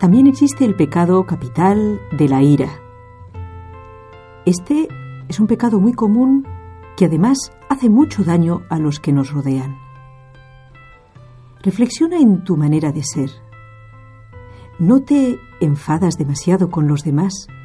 También existe el pecado capital de la ira. Este es un pecado muy común que además hace mucho daño a los que nos rodean. Reflexiona en tu manera de ser. ¿No te enfadas demasiado con los demás